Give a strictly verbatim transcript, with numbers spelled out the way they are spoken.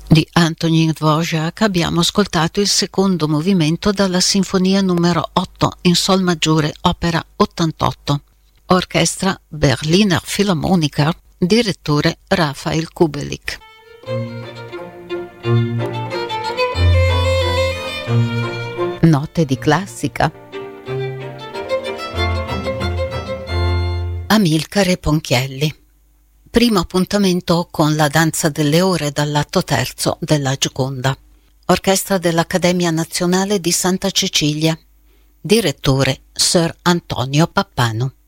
Di Antonín Dvořák abbiamo ascoltato il secondo movimento dalla Sinfonia numero otto in Sol maggiore, opera ottantotto, orchestra Berliner Philharmoniker, direttore Rafael Kubelik. Note di classica. Amilcare Ponchielli. Primo appuntamento con la danza delle ore dall'atto terzo della Gioconda. Orchestra dell'Accademia Nazionale di Santa Cecilia. Direttore Sir Antonio Pappano.